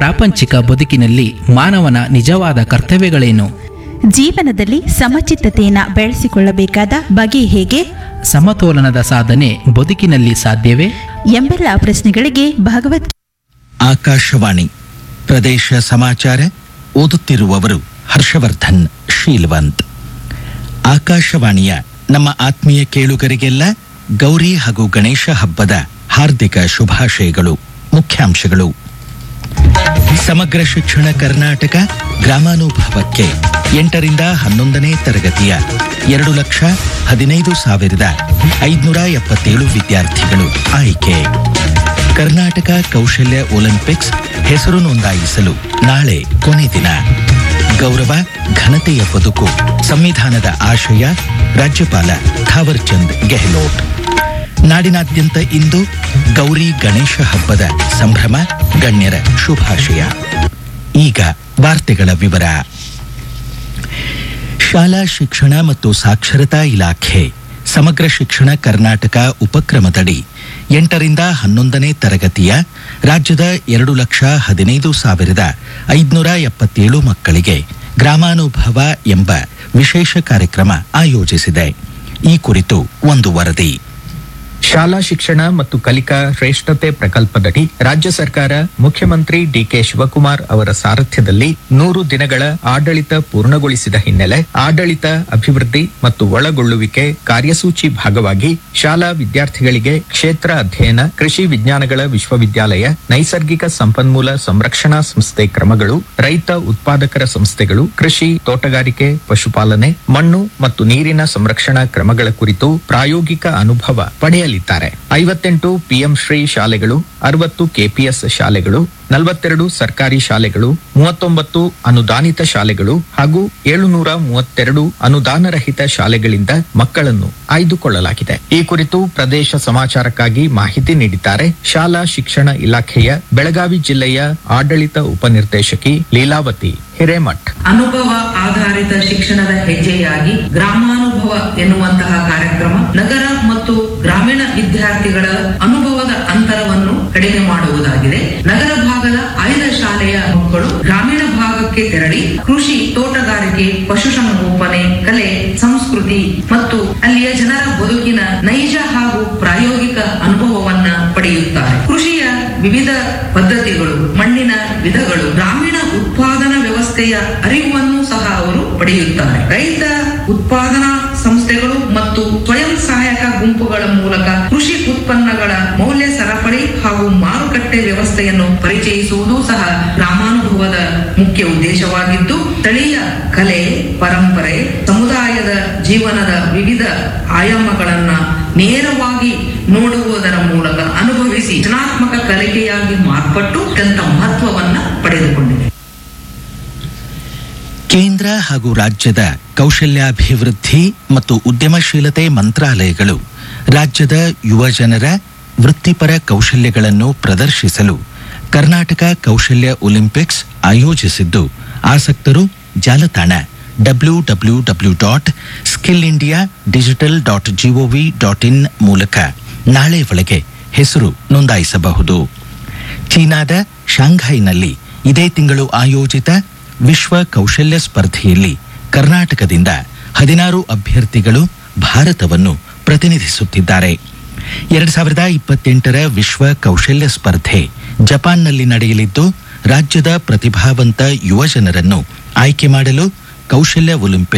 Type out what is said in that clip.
ಪ್ರಾಪಂಚಿಕ ಬದುಕಿನಲ್ಲಿ ಮಾನವನ ನಿಜವಾದ ಕರ್ತವ್ಯಗಳೇನು? ಜೀವನದಲ್ಲಿ ಸಮಚಿತ್ತತೆಯನ್ನು ಬೆಳೆಸಿಕೊಳ್ಳಬೇಕಾದ ಬಗೆ ಹೇಗೆ? ಸಮತೋಲನದ ಸಾಧನೆ ಬದುಕಿನಲ್ಲಿ ಸಾಧ್ಯವೇ ಎಂಬೆಲ್ಲ ಪ್ರಶ್ನೆಗಳಿಗೆ ಆಕಾಶವಾಣಿ ಪ್ರದೇಶ ಸಮಾಚಾರ ಓದುತ್ತಿರುವವರು ಹರ್ಷವರ್ಧನ್ ಶೀಲ್ವಂತ್. ಆಕಾಶವಾಣಿಯ ನಮ್ಮ ಆತ್ಮೀಯ ಕೇಳುಗರಿಗೆಲ್ಲ ಗೌರಿ ಹಾಗೂ ಗಣೇಶ ಹಬ್ಬದ ಹಾರ್ದಿಕ ಶುಭಾಶಯಗಳು. ಮುಖ್ಯಾಂಶಗಳು: ಸಮಗ್ರ ಶಿಕ್ಷಣ ಕರ್ನಾಟಕ ಗ್ರಾಮಾನುಭವಕ್ಕೆ 8ರಿಂದ 11ನೇ ತರಗತಿಯ 2,15,577 ವಿದ್ಯಾರ್ಥಿಗಳು ಆಯ್ಕೆ. ಕರ್ನಾಟಕ ಕೌಶಲ್ಯ ಒಲಿಂಪಿಕ್ಸ್ ಹೆಸರು ನೋಂದಾಯಿಸಲು ನಾಳೆ ಕೊನೆ ದಿನ. ಗೌರವ ಘನತೆಯ ಬದುಕು ಸಂವಿಧಾನದ ಆಶಯ, ರಾಜ್ಯಪಾಲ ಥಾವರ್ಚಂದ್ ಗೆಹ್ಲೋಟ್. ನಾಡಿನಾದ್ಯಂತ ಇಂದು ಗೌರಿ ಗಣೇಶ ಹಬ್ಬದ ಸಂಭ್ರಮ, ಗಣ್ಯರ ಶುಭಾಶಯ. ಈಗ ವಾರ್ತೆಗಳ ವಿವರ. ಶಾಲಾ ಶಿಕ್ಷಣ ಮತ್ತು ಸಾಕ್ಷರತಾ ಇಲಾಖೆ ಸಮಗ್ರ ಶಿಕ್ಷಣ ಕರ್ನಾಟಕ ಉಪಕ್ರಮದಡಿ 8ರಿಂದ 11ನೇ ತರಗತಿಯ ರಾಜ್ಯದ 2,15,577 ಮಕ್ಕಳಿಗೆ ಗ್ರಾಮಾನುಭವ ಎಂಬ ವಿಶೇಷ ಕಾರ್ಯಕ್ರಮ ಆಯೋಜಿಸಿದೆ. ಈ ಕುರಿತು ಒಂದು ವರದಿ. ಶಾಲಾ ಶಿಕ್ಷಣ ಮತ್ತು ಕಲಿಕಾ ಶ್ರೇಷ್ಠತೆ ಪ್ರಕಲ್ಪದಡಿ ರಾಜ್ಯ ಸರ್ಕಾರ ಮುಖ್ಯಮಂತ್ರಿ ಡಿಕೆ ಶಿವಕುಮಾರ್ ಅವರ ಸಾರಥ್ಯದಲ್ಲಿ 100 ದಿನಗಳ ಆಡಳಿತ ಪೂರ್ಣಗೊಳಿಸಿದ ಹಿನ್ನೆಲೆ ಆಡಳಿತ ಅಭಿವೃದ್ಧಿ ಮತ್ತು ಒಳಗೊಳ್ಳುವಿಕೆ ಕಾರ್ಯಸೂಚಿ ಭಾಗವಾಗಿ ಶಾಲಾ ವಿದ್ಯಾರ್ಥಿಗಳಿಗೆ ಕ್ಷೇತ್ರ ಅಧ್ಯಯನ, ಕೃಷಿ ವಿಜ್ಞಾನಗಳ ವಿಶ್ವವಿದ್ಯಾಲಯ, ನೈಸರ್ಗಿಕ ಸಂಪನ್ಮೂಲ ಸಂರಕ್ಷಣಾ ಸಂಸ್ಥೆ ಕ್ರಮಗಳು, ರೈತ ಉತ್ಪಾದಕರ ಸಂಸ್ಥೆಗಳು, ಕೃಷಿ, ತೋಟಗಾರಿಕೆ, ಪಶುಪಾಲನೆ, ಮಣ್ಣು ಮತ್ತು ನೀರಿನ ಸಂರಕ್ಷಣಾ ಕ್ರಮಗಳ ಕುರಿತು ಪ್ರಾಯೋಗಿಕ ಅನುಭವ ಪಡೆಯಲಿದ್ದಾರೆ. 58 ಪಿಎಂ ಶ್ರೀ ಶಾಲೆಗಳು, 60 ಕೆಪಿಎಸ್ ಶಾಲೆಗಳು, 42 ಸರ್ಕಾರಿ ಶಾಲೆಗಳು, 39 ಅನುದಾನಿತ ಶಾಲೆಗಳು ಹಾಗೂ 732 ಅನುದಾನರಹಿತ ಶಾಲೆಗಳಿಂದ ಮಕ್ಕಳನ್ನು ಆಯ್ದುಕೊಳ್ಳಲಾಗಿದೆ. ಈ ಕುರಿತು ಪ್ರದೇಶ ಸಮಾಚಾರಕ್ಕಾಗಿ ಮಾಹಿತಿ ನೀಡಿದ್ದಾರೆ ಶಾಲಾ ಶಿಕ್ಷಣ ಇಲಾಖೆಯ ಬೆಳಗಾವಿ ಜಿಲ್ಲೆಯ ಆಡಳಿತ ಉಪನಿರ್ದೇಶಕಿ ಲೀಲಾವತಿ ಹಿರೇಮಠ್. ಅನುಭವ ಆಧಾರಿತ ಶಿಕ್ಷಣದ ಹೆಜ್ಜೆಯಾಗಿ ಗ್ರಾಮಾನುಭವ ಎನ್ನುವಂತಹ ಕಾರ್ಯಕ್ರಮ ನಗರ ಮತ್ತು ಗ್ರಾಮೀಣ ವಿದ್ಯಾರ್ಥಿಗಳ ಅನುಭವದ ಅಂತರವನ್ನು ಕಡಿಮೆ ಮಾಡುವುದಾಗಿದೆ. ನಗರ ಭಾಗದ ಆಯ್ದ ಶಾಲೆಯ ಮಕ್ಕಳು ಗ್ರಾಮೀಣ ಭಾಗಕ್ಕೆ ತೆರಳಿ ಕೃಷಿ, ತೋಟಗಾರಿಕೆ, ಪಶುಸಂಗೋಪನೆ, ಕಲೆ, ಸಂಸ್ಕೃತಿ ಮತ್ತು ಅಲ್ಲಿಯ ಜನರ ಬದುಕಿನ ನೈಜ ಹಾಗೂ ಪ್ರಾಯೋಗಿಕ ಅನುಭವವನ್ನ ಪಡೆಯುತ್ತಾರೆ. ಕೃಷಿಯ ವಿವಿಧ ಪದ್ಧತಿಗಳು, ಮಣ್ಣಿನ ವಿಧಗಳು, ಗ್ರಾಮೀಣ ಉತ್ಪಾದನಾ ವ್ಯವಸ್ಥೆಯ ಅರಿವನ್ನು ಸಹ ಅವರು ಪಡೆಯುತ್ತಾರೆ. ರೈತ ಉತ್ಪಾದನಾ ಸಂಸ್ಥೆಗಳು ಮತ್ತು ಸ್ವಯಂ ಸಹಾಯಕ ಗುಂಪುಗಳ ಮೂಲಕ ಕೃಷಿ ಉತ್ಪನ್ನಗಳ ಮೌಲ್ಯ ಸರಪಳಿ ಹಾಗೂ ಮಾರುಕಟ್ಟೆ ವ್ಯವಸ್ಥೆಯನ್ನು ಪರಿಚಯಿಸುವುದು ಸಹ ಗ್ರಾಮಾನುಭವದ ಮುಖ್ಯ ಉದ್ದೇಶವಾಗಿದ್ದು, ಸ್ಥಳೀಯ ಕಲೆ, ಪರಂಪರೆ, ಸಮುದಾಯದ ಜೀವನದ ವಿವಿಧ ಆಯಾಮಗಳನ್ನ ನೇರವಾಗಿ ನೋಡುವುದರ ಮೂಲಕ ಅನುಭವಿಸಿ ರಚನಾತ್ಮಕ ಕಲಿಕೆಯಾಗಿ ಮಾರ್ಪಟ್ಟು ಅತ್ಯಂತ ಮಹತ್ವವನ್ನ ಪಡೆದುಕೊಂಡಿದೆ. ಕೇಂದ್ರ ಹಾಗೂ ರಾಜ್ಯದ ಕೌಶಲ್ಯಾಭಿವೃದ್ಧಿ ಮತ್ತು ಉದ್ಯಮಶೀಲತೆ ಮಂತ್ರಾಲಯಗಳು ರಾಜ್ಯದ ಯುವಜನರ ವೃತ್ತಿಪರ ಕೌಶಲ್ಯಗಳನ್ನು ಪ್ರದರ್ಶಿಸಲು ಕರ್ನಾಟಕ ಕೌಶಲ್ಯ ಒಲಿಂಪಿಕ್ಸ್ ಆಯೋಜಿಸಿದ್ದು, ಆಸಕ್ತರು ಜಾಲತಾಣ www.skillindiadigital.gov.in ಮೂಲಕ ನಾಳೆ ಒಳಗೆ ಹೆಸರು ನೋಂದಾಯಿಸಬಹುದು. ಚೀನಾದ ಶಾಂಘೈನಲ್ಲಿ ಇದೇ ತಿಂಗಳು ಆಯೋಜಿತ ವಿಶ್ವ ಕೌಶಲ್ಯ ಸ್ಪರ್ಧೆಯಲ್ಲಿ ಕರ್ನಾಟಕದಿಂದ 16 ಅಭ್ಯರ್ಥಿಗಳು ಭಾರತವನ್ನು ಪ್ರತಿನಿಧಿಸುತ್ತಿದ್ದಾರೆ. 2028ರ ವಿಶ್ವ ಕೌಶಲ್ಯ ಸ್ಪರ್ಧೆ ಜಪಾನ್ನಲ್ಲಿ ನಡೆಯಲಿದ್ದು, ರಾಜ್ಯದ ಪ್ರತಿಭಾವಂತ ಯುವಜನರನ್ನು ಆಯ್ಕೆ ಮಾಡಲು ಕೌಶಲ್ಯ ಒಲಿಂಪಿಕ್ಸ್